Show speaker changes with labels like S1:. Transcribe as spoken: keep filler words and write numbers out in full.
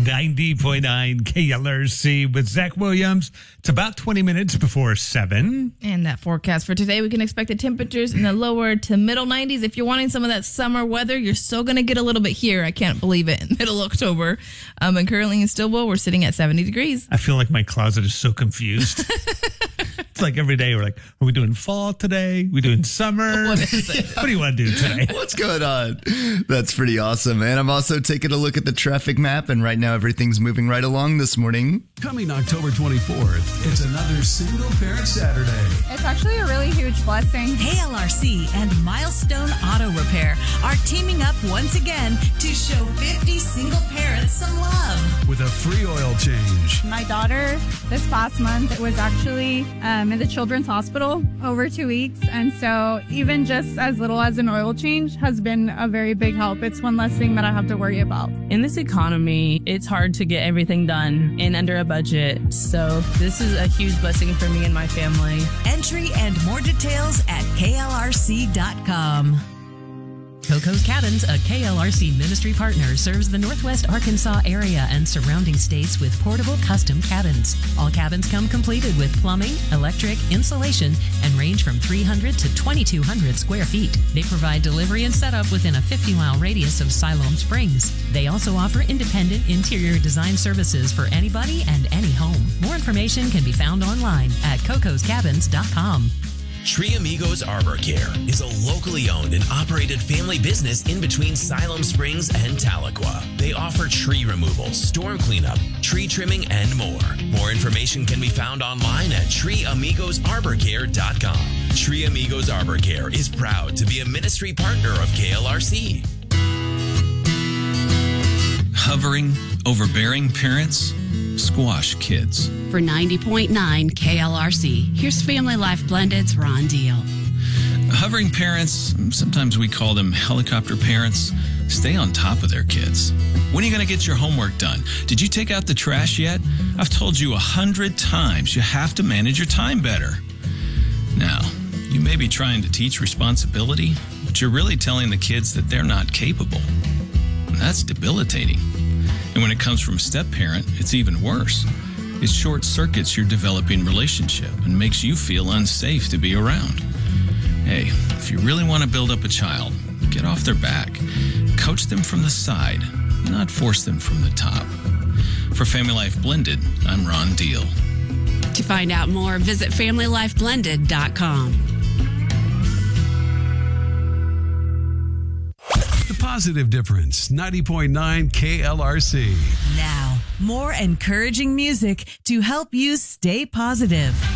S1: ninety point nine K L R C with Zach Williams. It's about twenty minutes before seven.
S2: And that forecast for today, we can expect the temperatures in the lower to middle nineties. If you're wanting some of that summer weather, you're still going to get a little bit here. I can't believe it. In middle October. Um, and currently in Stillwell, we're sitting at seventy degrees.
S1: I feel like my closet is so confused. It's like every day we're like, are we doing fall today? We doing summer?
S2: What is it?
S1: What do you want to do today?
S3: What's going on? That's pretty awesome. And I'm also taking a look at the traffic map, and right now everything's moving right along this morning.
S4: Coming October twenty-fourth, it's another Single Parent Saturday.
S5: It's actually a really huge blessing.
S6: K L R C and Milestone Auto Repair are teaming up once again to show fifty single parents some love.
S4: With a free oil change.
S5: My daughter, this past month, was actually um, in the Children's Hospital over two weeks. And so even just as little as an oil change has been a very big help. It's one less thing that I have to worry about.
S7: In this economy, it's hard to get everything done and under a budget. So this is a huge blessing for me and my family.
S6: Entry and more details at K L R C dot com.
S8: Coco's Cabins, a K L R C ministry partner, serves the Northwest Arkansas area and surrounding states with portable custom cabins. All cabins come completed with plumbing, electric, insulation, and range from three hundred to twenty-two hundred square feet. They provide delivery and setup within a fifty mile radius of Siloam Springs. They also offer independent interior design services for anybody and any home. More information can be found online at cocos cabins dot com.
S9: Tree Amigos Arbor Care is a locally owned and operated family business in between Siloam Springs and Tahlequah. They offer tree removal, storm cleanup, tree trimming, and more. More information can be found online at tree amigos arbor care dot com. Tree Amigos Arbor Care is proud to be a ministry partner of K L R C.
S10: Hovering, overbearing parents, squash kids.
S11: For ninety point nine K L R C, here's Family Life Blended's Ron Deal.
S10: Hovering parents, sometimes we call them helicopter parents, stay on top of their kids. When are you going to get your homework done? Did you take out the trash yet? I've told you a hundred times you have to manage your time better. Now, you may be trying to teach responsibility, but you're really telling the kids that they're not capable. And that's debilitating. And when it comes from a step-parent, it's even worse. It short-circuits your developing relationship and makes you feel unsafe to be around. Hey, if you really want to build up a child, get off their back. Coach them from the side, not force them from the top. For Family Life Blended, I'm Ron Deal.
S11: To find out more, visit family life blended dot com.
S4: The Positive Difference, ninety point nine K L R C.
S6: Now, more encouraging music to help you stay positive.